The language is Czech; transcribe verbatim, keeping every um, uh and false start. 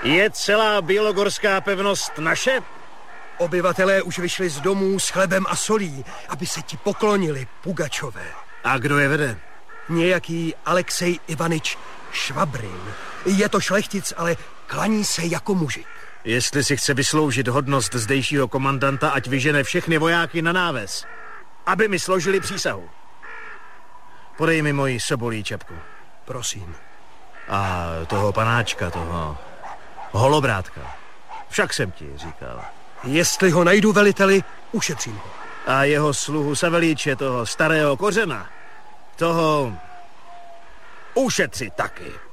Je celá bělogorská pevnost naše? Obyvatelé už vyšli z domů s chlebem a solí, aby se ti poklonili, Pugačové. A kdo je vede? Nějaký Alexej Ivanič Švabrin. Je to šlechtic, ale klaní se jako mužik. Jestli si chce vysloužit hodnost zdejšího komandanta, ať vyžene všechny vojáky na náves, aby mi složili přísahu. Podej mi moji sobolí čepku. Prosím. A toho panáčka, toho holobrátka. Však jsem ti říkal. Jestli ho najdu, veliteli, ušetřím ho. A jeho sluhu Savelíče, toho starého kořena, toho ušetři taky.